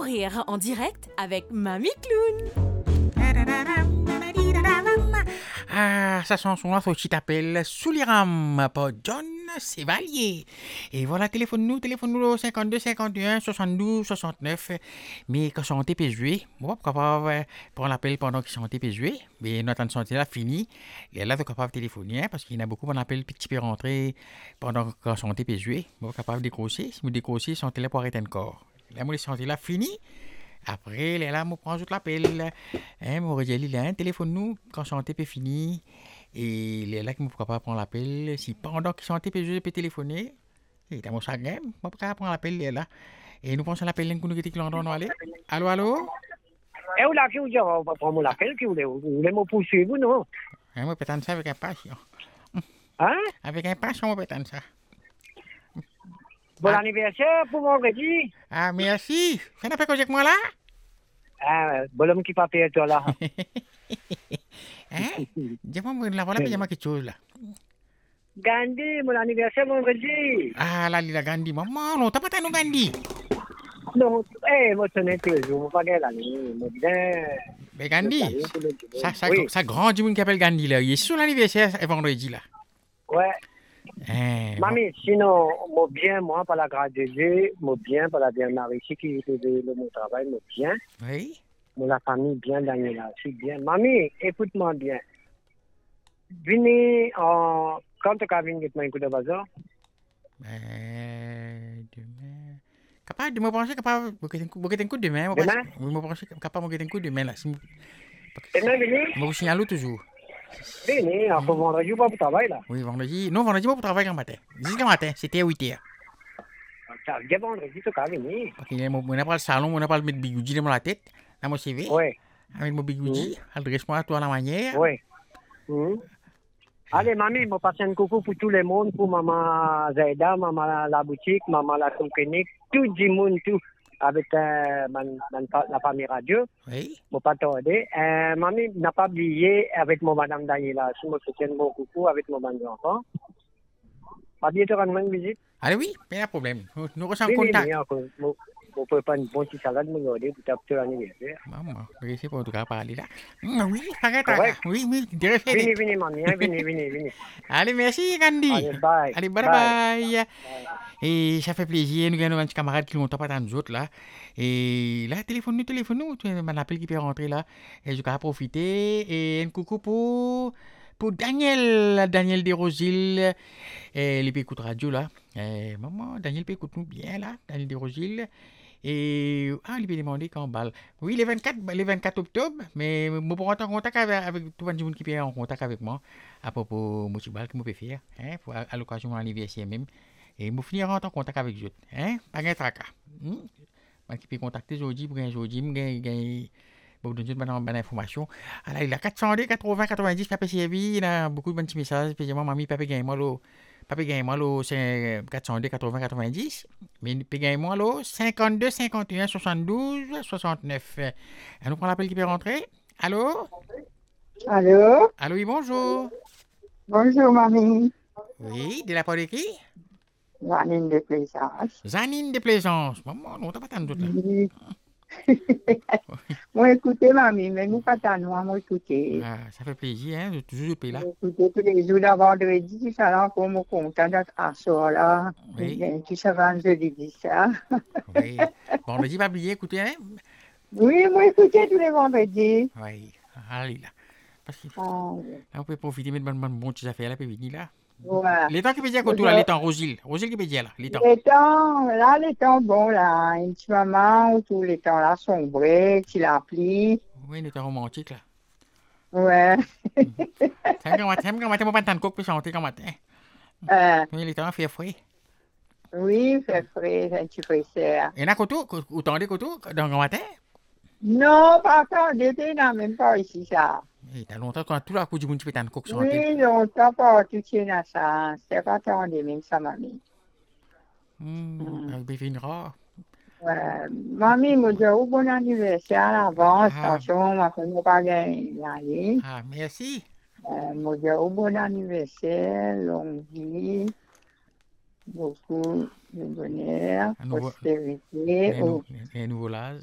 rire en direct avec Mamie Clown. Ah, sa chanson-là, faut que tu t'appelles Souliram, pas John Chevalier. Et voilà, téléphone-nous au 52 51 72 69. Mais quand chanter peut jouer, bon, capable prendre l'appel pendant qu'ils chantent peut jouer. Mais notre chanter là fini. Et là, tu es capable de téléphoner, parce qu'il y en a beaucoup, on appelle petit peu rentrer pendant que chanter peut jouer. Bon, capable de décrocher. Si vous décrochez, chanter là pour arrêter encore. Là, moi, les chanter là fini. Après, là, je prends tout l'appel. Mon Régel, il a un téléphone-nous quand chanter peut fini. Et il est là que je ne pourrais pas prendre l'appel. Si pendant que chanter peut jouer, peut téléphoner. Et dans mon chagrin, je ne pourrais pas prendre l'appel, il est là. Et nous pensons à l'appel, nous qui nous aller. Allô, allô? Et où là, qui vous dit, on va prendre l'appel, qui vous voulez me poursuivre, non? Moi, peut-être ça avec impatience. Hein? Avec impatience, peut-être ça. Bon anniversaire pour vendredi. Ah, merci. Ça n'a pas causé avec moi là? Ah, bon homme qui pas payé toi là. Hein? Dis-moi, là, voilà, dis-moi quelque chose là. Gandhi, mon anniversaire vendredi. Ah, là, il a Gandhi. Maman, non, t'as pas nous Gandhi. Non, moi, ce n'est que je ne pas gagner l'année. Moi, bien. Mais Gandhi, Oui. ça grand du monde qui appelle Gandhi là. Il est sur l'anniversaire vendredi là. Ouais. Mamie, Bon. sinon, moi bien, moi, par la grâce de Dieu, moi bien, par la dernière ici qui faisait mon travail, moi bien. Oui. Moi, la famille bien, Daniela, c'est bien. Mamie, écoute-moi bien. Venez quand tu as venu avec un coup de bazar? Demain. Capable de me penser capable de un coup demain. Demain? Oui, me penser capable de un coup demain là. Demain, venez? Je vous signale toujours. Venez, après vendredi, ou pas pour travail là? Oui, vendredi. Non, vendredi, pas pour travailler le matin. Jusqu'à matin, c'était à 8h. Ça veut dire vendredi, tu as venir. Ok, on n'a pas le salon, on n'a pas le mettre bigoudi dans la tête, dans mon CV. Oui. Avec mon bigoudi, adresse-moi à toi à la manière. Oui. Allez, mamie, je passe un coucou pour tout le monde, pour maman Zaida, maman la boutique, maman la clinique, tout le monde, tout, avec la famille radio. Oui. Je ne pas tarder. Mamie, n'a pas oublié avec mon madame Daniela, si je fais un bon coucou avec mon bande d'enfants. Pas bien te rendre une visite? Allez, oui, pas de problème. Nous restons en Oui, contact. on peut pas une bonne petite salade, me garder pour taper l'anniversaire. Maman, je vais pour en tout cas parler là. Oui, arrête. Correct. Oui, Venez, mamie, hein, venez. Allez, merci, Gandhi. Allez, bye. Allez, bye. Et ça fait plaisir. Nous avons un petit camarade qui longtemps pas dans nous autres là. Et là, téléphone-nous. Tu as un appel qui peut rentrer là. Et je vais profiter. Et un coucou pour Daniel Desrosiles. Et il peut écouter radio là. Maman, Daniel peut écouter nous bien là. Daniel Desrosiles. Et il peut demander quand balle. Oui, les 24 octobre, mais je pourrais être en contact avec tout le monde qui peut être en contact avec moi à propos de Moutibal que je peux faire, pour, à l'occasion de mon anniversaire même. Et je finir en contact avec eux. Pas de tracas. Je peux contacter aujourd'hui pour pour donner une information. Alors, il a 402, 80, 90, papa servi, il a beaucoup de petits messages, spécialement mamie, papa gagne moi là, c'est 402, 80, 90. Mais papa gagne moi là, 52, 51, 72, 69. On nous prend l'appel qui peut rentrer. Allô? Allô? Allô, oui, bonjour. Bonjour, mamie. Oui, de la part de qui? Janine de Plaisance. Janine de Plaisance. Maman, on t'a pas tant d'autres là. Oui. Moi, écoutez, mamie, mais nous pas tant, moi, écoutez. Ah, ça fait plaisir, hein, de toujours être là. Écoutez, tous les jours de vendredi, ça là, pour me content d'être à soi là. Oui. Qui se rend, je dis ça. Oui. Vendredi, pas oublier, écoutez, hein? Oui, moi, écoutez tous les vendredis. Oui. Allez là. Parce que Oui. là, on peut profiter de bonnes petites affaires là, puis venir là. Ouais. Les temps qui peut dire que tout là, les temps Rosile. Rosile qui peut dire là, les temps. Les temps bons là, un petit moment où tous les temps là sombrés, qu'il a pris. Oui, les temps romantiques là. Ouais. T'aimes quand matin, mon pas de coque pour chanter quand matin. Oui, les temps fait frais. Oui, fait frais, un petit fraîcheur. Et là, autant de côté, dans le matin? Non, pas encore, j'étais là, même pas ici, ça. Et t'as longtemps quand tout là, coup du monde, tu peux t'en coque chanter. Oui, longtemps pas, tout est dans ça. C'est pas attendu, même ça, mamie. Avec des rare. Ouais. Mamie, me dit, bon anniversaire à l'avance, attention, ma femme n'a pas gagné. Ah, merci. Me dit, bon anniversaire, longue vie, beaucoup de bonheur, prospérité. Les nouveaux l'âge.